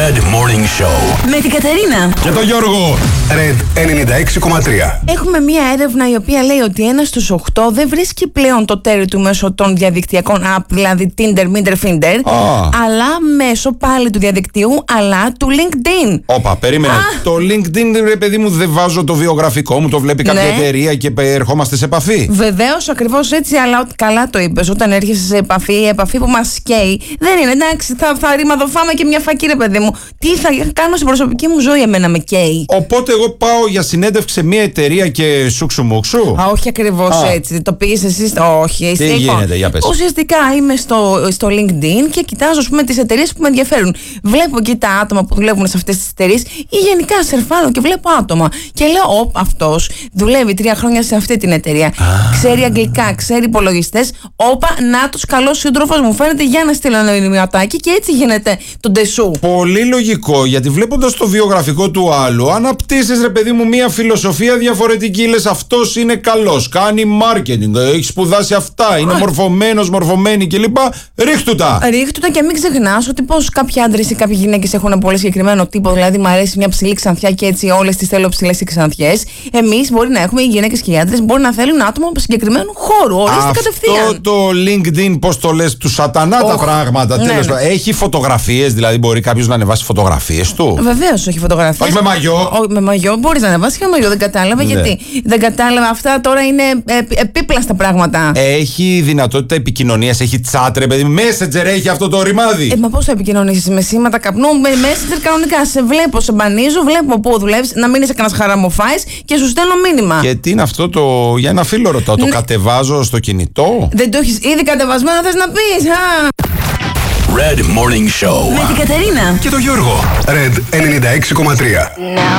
Red Morning Show. Με την Κατερίνα και τον Γιώργο. Red 96,3. έχουμε μία έρευνα η οποία λέει ότι 1 στους 8 δεν βρίσκει πλέον το τέρι του μέσω των διαδικτυακών app, δηλαδή Tinder, Minder, Finder, αλλά μέσω πάλι του διαδικτύου, αλλά του LinkedIn. Όπα, περίμενε. Το LinkedIn, ρε παιδί μου, δεν βάζω το βιογραφικό μου, το βλέπει κάποια εταιρεία και ερχόμαστε σε επαφή. Βεβαίως, ακριβώς έτσι, αλλά καλά το είπες. Όταν έρχεσαι σε επαφή, η επαφή που μας καίει δεν είναι εντάξει. Θα ρημαδοφάμε και μια φακή, ρε παιδί μου. Τι θα κάνω στην προσωπική μου ζωή, εμένα με καίει. Οπότε εγώ πάω για συνέντευξη σε μια εταιρεία και σουξουμούξου. Όχι ακριβώς έτσι. Το πήγες εσύ. Όχι, τι γίνεται, για πες. Ουσιαστικά είμαι στο LinkedIn και κοιτάζω, ας πούμε, τις εταιρείες που με ενδιαφέρουν. Βλέπω εκεί τα άτομα που δουλεύουν σε αυτές τις εταιρείες ή γενικά σερφάρω και βλέπω άτομα. Και λέω, αυτός δουλεύει 3 χρόνια σε αυτή την εταιρεία. Ξέρει αγγλικά, ξέρει υπολογιστές. Νάτος, καλός σύντροφος μου φαίνεται, για να στείλω ένα μηνυματάκι και έτσι γίνεται το ντεσού. Πολύ λογικό, γιατί βλέποντας το βιογραφικό του άλλου, αναπτύσσεις, ρε παιδί μου, μια φιλοσοφία διαφορετική. Λες, αυτός είναι καλός, κάνει marketing, έχει σπουδάσει αυτά, είναι μορφωμένος, μορφωμένη κλπ. Ρίχτου τα και μην ξεχνάς ότι πως κάποιοι άντρες ή κάποιοι γυναίκες έχουν πολύ συγκεκριμένο τύπο. Δηλαδή, μου αρέσει μια ψηλή ξανθιά και έτσι όλες τις θέλω ψηλές ή ξανθιές. Εμείς μπορεί να έχουμε, οι γυναίκες και οι άντρες μπορεί να θέλουν άτομα από συγκεκριμένου χώρου. Ορίστε κατευθείαν. Αυτό το LinkedIn, πώς το λες, του σατανά τα πράγματα. Τέλος πάντων. Έχει φωτογραφίες, δηλαδή μπορεί κάποιος να ανεβάσει φωτογραφίες του. Βεβαίως, όχι φωτογραφίες. Όχι με μαγιό. Με μαγιό μπορείς να ανεβάσεις και με μαγιό. Δεν κατάλαβα γιατί. Δεν κατάλαβα. Αυτά τώρα είναι επίπλαστα πράγματα. Έχει δυνατότητα επικοινωνίας, έχει chat, ρε παιδί. Messenger έχει αυτό το ρημάδι. Μα πώς θα επικοινωνήσεις με σήματα καπνού, με Messenger κανονικά. Σε βλέπω, σε μπανίζω, βλέπω πού δουλεύεις, να μην είσαι κανένας χαραμοφάης και σου στέλνω μήνυμα. Και τι είναι αυτό για ένα φίλο ρωτάω, το κατεβάζω στο κινητό. Δεν το έχεις ήδη κατεβασμένο, θες να πεις, Red Morning Show. Με την Κατερίνα και τον Γιώργο. Red 96,3.